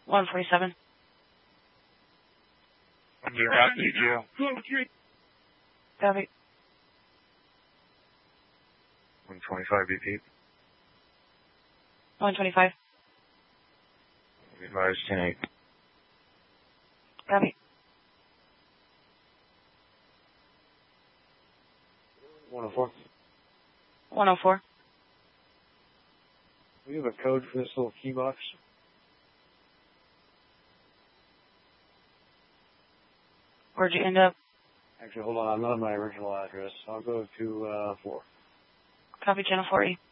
147. I'm zero out to jail. Copy. 125 BP. 125. Advise 10-8. Copy. 104. 104. Do you have a code for this little key box? Where'd you end up? Actually, hold on. I'm not at my original address. I'll go to 4. Copy, channel 4E.